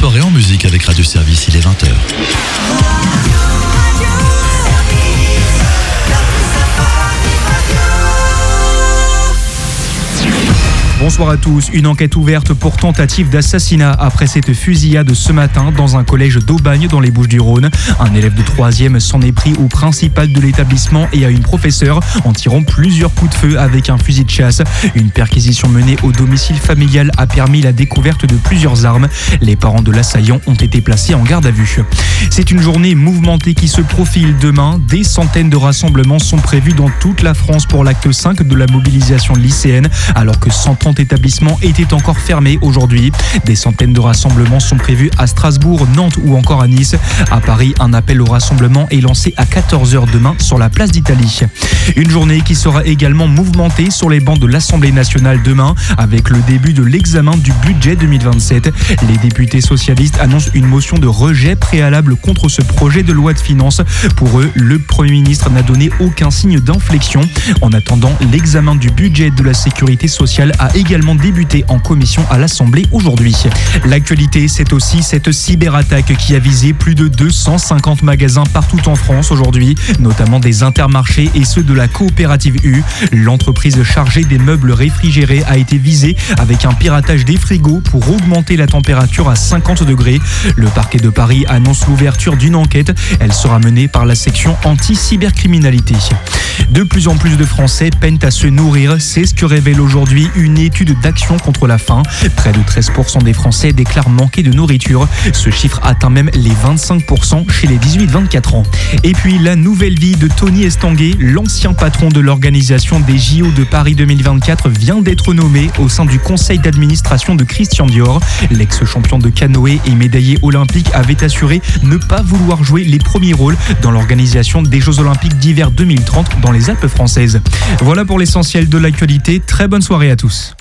soirée en musique avec Radio Service, il est 20h. Bonsoir à tous. Une enquête ouverte pour tentative d'assassinat après cette fusillade ce matin dans un collège d'Aubagne dans les Bouches-du-Rhône. Un élève de 3e s'en est pris au principal de l'établissement et à une professeure en tirant plusieurs coups de feu avec un fusil de chasse. Une perquisition menée au domicile familial a permis la découverte de plusieurs armes. Les parents de l'assaillant ont été placés en garde à vue. C'est une journée mouvementée qui se profile demain. Des centaines de rassemblements sont prévus dans toute la France pour l'acte 5 de la mobilisation lycéenne, alors que 130 établissements étaient encore fermés aujourd'hui. Des centaines de rassemblements sont prévus à Strasbourg, Nantes ou encore à Nice. À Paris, un appel au rassemblement est lancé à 14h demain sur la place d'Italie. Une journée qui sera également mouvementée sur les bancs de l'Assemblée nationale demain avec le début de l'examen du budget 2027. Les députés socialistes annoncent une motion de rejet préalable contre ce projet de loi de finances. Pour eux, le Premier ministre n'a donné aucun signe d'inflexion. En attendant, l'examen du budget de la sécurité sociale a également débuté en commission à l'Assemblée aujourd'hui. L'actualité, c'est aussi cette cyberattaque qui a visé plus de 250 magasins partout en France aujourd'hui, notamment des Intermarchés et ceux de la coopérative U. L'entreprise chargée des meubles réfrigérés a été visée avec un piratage des frigos pour augmenter la température à 50 degrés. Le parquet de Paris annonce l'ouverture d'une enquête. Elle sera menée par la section anti-cybercriminalité. De plus en plus de Français peinent à se nourrir. C'est ce que révèle aujourd'hui une étude d'Action contre la faim. Près de 13% des Français déclarent manquer de nourriture. Ce chiffre atteint même les 25% chez les 18-24 ans. Et puis la nouvelle vie de Tony Estanguet, l'ancien patron de l'organisation des JO de Paris 2024, vient d'être nommé au sein du conseil d'administration de Christian Dior. L'ex-champion de canoë et médaillé olympique avait assuré ne pas vouloir jouer les premiers rôles dans l'organisation des Jeux Olympiques d'hiver 2030 dans les Alpes françaises. Voilà pour l'essentiel de l'actualité. Très bonne soirée à tous.